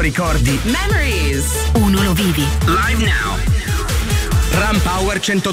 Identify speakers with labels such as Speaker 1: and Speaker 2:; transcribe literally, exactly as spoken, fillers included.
Speaker 1: ricordi.
Speaker 2: Memories.
Speaker 3: Uno lo vivi.
Speaker 1: Live Now. Ram Power cento